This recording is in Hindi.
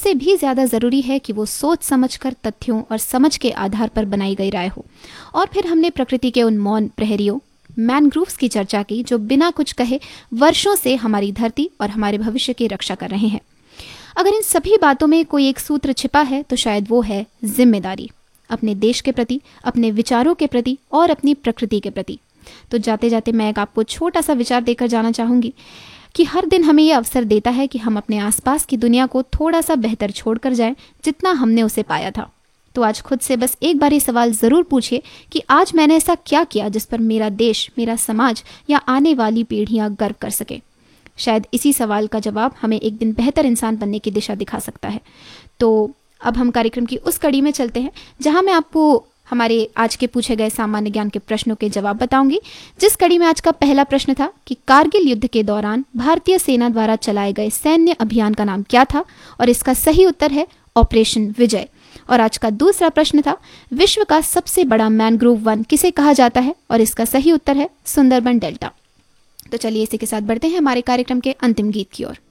उससे भी ज़्यादा ज़रूरी है कि वो सोच समझकर, तथ्यों और समझ के आधार पर बनाई गई राय हो। और फिर हमने प्रकृति के उन मौन प्रहरियों, मैनग्रोव्स की चर्चा की, जो बिना कुछ कहे वर्षों से हमारी धरती और हमारे भविष्य की रक्षा कर रहे हैं। अगर इन सभी बातों में कोई एक सूत्र छिपा है तो शायद वो है जिम्मेदारी, अपने देश के प्रति, अपने विचारों के प्रति और अपनी प्रकृति के प्रति। तो जाते जाते मैं एक आपको छोटा सा विचार देकर जाना चाहूँगी कि हर दिन हमें ये अवसर देता है कि हम अपने आसपास की दुनिया को थोड़ा सा बेहतर छोड़कर जाएं जितना हमने उसे पाया था। तो आज खुद से बस एक बार ये सवाल ज़रूर पूछिए कि आज मैंने ऐसा क्या किया जिस पर मेरा देश, मेरा समाज या आने वाली पीढ़ियाँ गर्व कर सके। शायद इसी सवाल का जवाब हमें एक दिन बेहतर इंसान बनने की दिशा दिखा सकता है। तो अब हम कार्यक्रम की उस कड़ी में चलते हैं जहां मैं आपको हमारे आज के पूछे गए सामान्य ज्ञान के प्रश्नों के जवाब बताऊंगी। जिस कड़ी में आज का पहला प्रश्न था कि कारगिल युद्ध के दौरान भारतीय सेना द्वारा चलाए गए सैन्य अभियान का नाम क्या था, और इसका सही उत्तर है ऑपरेशन विजय। और आज का दूसरा प्रश्न था विश्व का सबसे बड़ा मैनग्रोव वन किसे कहा जाता है, और इसका सही उत्तर है सुंदरबन डेल्टा। तो चलिए इसी के साथ बढ़ते हैं हमारे कार्यक्रम के अंतिम गीत की ओर।